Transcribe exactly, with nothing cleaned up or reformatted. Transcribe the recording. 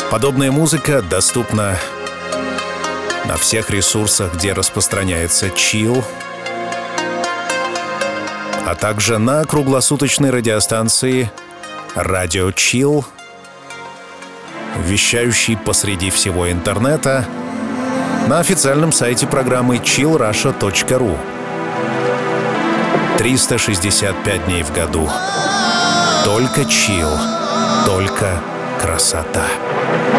Подобная музыка доступна на всех ресурсах, где распространяется чилл, а также на круглосуточной радиостанции «Радио Чилл», вещающей посреди всего интернета, на официальном сайте программы чилл раша точка ру. триста шестьдесят пять дней в году. Только чилл, только красота.